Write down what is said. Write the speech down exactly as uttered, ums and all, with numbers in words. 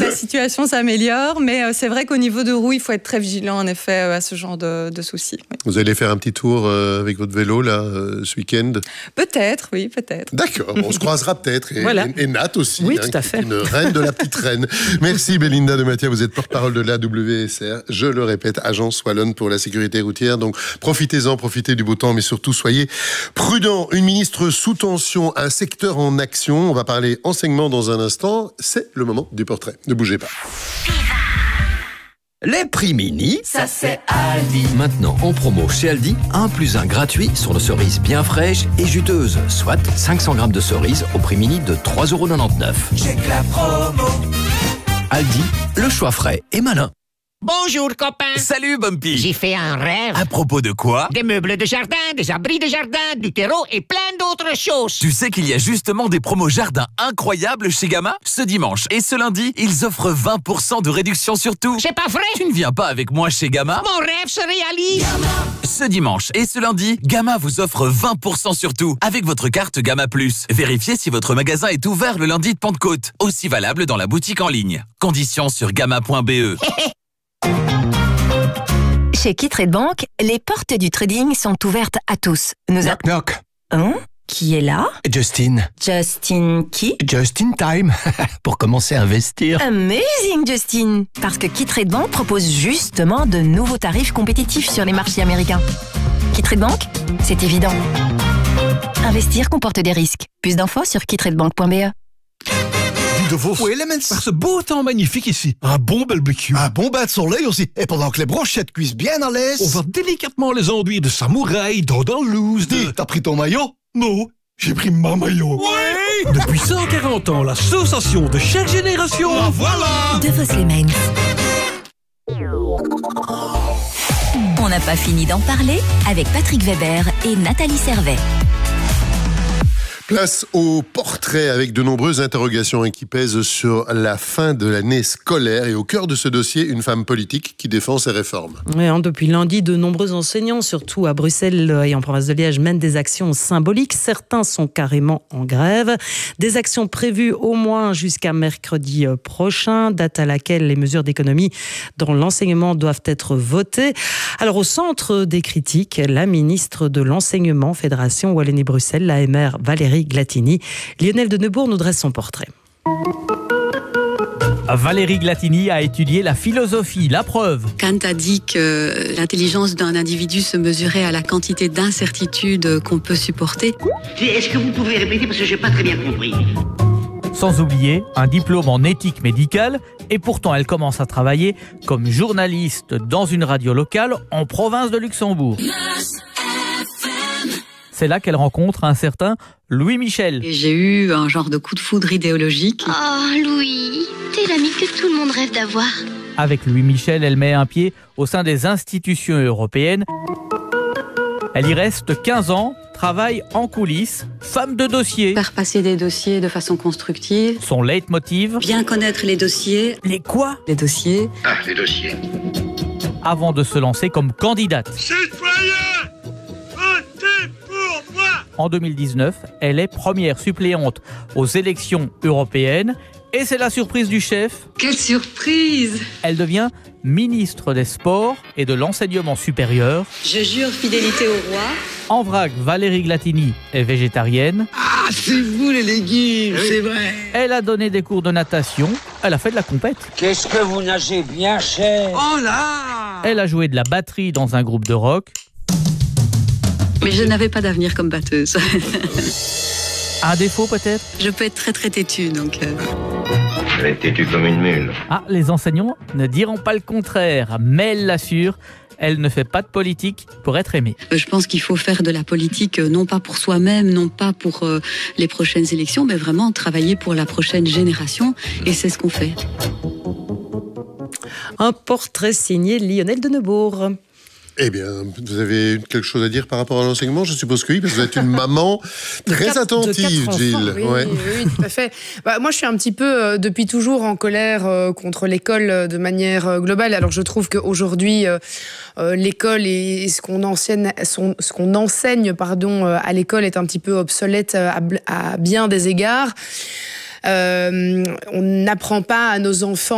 la situation s'améliore, mais euh, c'est vrai qu'au niveau de roues, il faut être très vigilant en effet euh, à ce genre de, de soucis. Oui. Vous allez faire un petit tour euh, avec votre vélo là euh, ce week-end? Peut-être, oui, peut-être. D'accord, on se croisera peut-être. Et, voilà. et, et Nat aussi, oui, hein, tout à fait. Une reine de la petite reine. Merci Belinda de Mathia, vous êtes porte-parole de l'A W S R. Je le répète, Agence Wallonne pour la sécurité routière. Donc profitez-en, profitez du beau temps, mais surtout soyez prudents. Une ministre sous tension, un secteur en action. On va parler enseignement dans un instant. C'est le moment du portrait. Ne bougez pas. Les prix mini, ça c'est Aldi. Maintenant en promo chez Aldi, un plus un gratuit sur nos cerises bien fraîches et juteuses, soit cinq cents grammes de cerises au prix mini de trois euros quatre-vingt-dix-neuf. Check la promo. Aldi, le choix frais et malin. Bonjour copain. Salut Bumpy. J'ai fait un rêve. À propos de quoi? Des meubles de jardin, des abris de jardin, du terreau et plein d'autres choses. Tu sais qu'il y a justement des promos jardin incroyables chez Gamma? Ce dimanche et ce lundi, ils offrent vingt pour cent de réduction sur tout. C'est pas vrai? Tu ne viens pas avec moi chez Gamma? Mon rêve se réalise. Gamma. Ce dimanche et ce lundi, Gamma vous offre vingt pour cent sur tout avec votre carte Gamma Plus. Vérifiez si votre magasin est ouvert le lundi de Pentecôte. Aussi valable dans la boutique en ligne. Conditions sur gamma point b e. Chez Kitrade Bank, les portes du trading sont ouvertes à tous. Nous knock, knock. Hein? Qui est là? Justin. Justin qui? Just in time. Pour commencer à investir. Amazing, Justin. Parce que Kitrade Bank propose justement de nouveaux tarifs compétitifs sur les marchés américains. Kitrade Bank, c'est évident. Investir comporte des risques. Plus d'infos sur kittradebank point b e. De vos Elements. Par ce beau temps magnifique ici. Un bon barbecue. Un bon bain de soleil aussi. Et pendant que les brochettes cuisent bien à l'aise, on va délicatement les enduire de samouraï, dans dans loose. De... Dis, t'as pris ton maillot? Non, j'ai pris ma maillot. Oui. Depuis cent quarante ans, l'association de chaque génération. Oh, voilà. De vos Elements. On n'a pas fini d'en parler avec Patrick Weber et Nathalie Servet. Place au portrait avec de nombreuses interrogations qui pèsent sur la fin de l'année scolaire. Et au cœur de ce dossier, une femme politique qui défend ses réformes. Oui, hein, depuis lundi, de nombreux enseignants, surtout à Bruxelles et en province de Liège, mènent des actions symboliques. Certains sont carrément en grève. Des actions prévues au moins jusqu'à mercredi prochain, date à laquelle les mesures d'économie dans l'enseignement doivent être votées. Alors au centre des critiques, la ministre de l'Enseignement, Fédération Wallonie-Bruxelles, l'A M R Valérie Glatini. Lionel de Neubourg nous dresse son portrait. Valérie Glatini a étudié la philosophie, la preuve. Kant a dit que l'intelligence d'un individu se mesurait à la quantité d'incertitudes qu'on peut supporter. Est-ce que vous pouvez répéter parce que j'ai pas très bien compris? Sans oublier un diplôme en éthique médicale, et pourtant elle commence à travailler comme journaliste dans une radio locale en province de Luxembourg. C'est là qu'elle rencontre un certain Louis Michel. Et j'ai eu un genre de coup de foudre idéologique. Oh Louis, t'es l'ami que tout le monde rêve d'avoir. Avec Louis Michel, elle met un pied au sein des institutions européennes. Elle y reste quinze ans, travaille en coulisses, femme de dossier. Faire passer des dossiers de façon constructive. Son leitmotiv. Bien connaître les dossiers. Les quoi? Les dossiers. Ah, les dossiers. Avant de se lancer comme candidate. Citoyens, votez pour moi. En deux mille dix-neuf, elle est première suppléante aux élections européennes. Et c'est la surprise du chef. Quelle surprise! Elle devient ministre des Sports et de l'Enseignement supérieur. Je jure fidélité au roi. En vrac, Valérie Glatini est végétarienne. Ah, c'est vous les légumes, oui. C'est vrai. Elle a donné des cours de natation. Elle a fait de la compète. Qu'est-ce que vous nagez bien cher. Oh là! Elle a joué de la batterie dans un groupe de rock. Mais je n'avais pas d'avenir comme batteuse. Un défaut peut-être? Je peux être très très têtue, donc... Euh... Elle est têtue comme une mule. Ah, les enseignants ne diront pas le contraire, mais elle l'assure, elle ne fait pas de politique pour être aimée. Je pense qu'il faut faire de la politique, non pas pour soi-même, non pas pour euh, les prochaines élections, mais vraiment travailler pour la prochaine génération, et c'est ce qu'on fait. Un portrait signé Lionel de Neubourg. Eh bien, vous avez quelque chose à dire par rapport à l'enseignement? Je suppose que oui, parce que vous êtes une maman très quatre, attentive, Gilles. Oui, ouais. oui, tout à fait. Bah, moi, je suis un petit peu, euh, depuis toujours, en colère euh, contre l'école euh, de manière euh, globale. Alors, je trouve qu'aujourd'hui, euh, euh, l'école et ce qu'on enseigne, son, ce qu'on enseigne pardon, euh, à l'école est un petit peu obsolète euh, à, à bien des égards. Euh, on n'apprend pas à nos enfants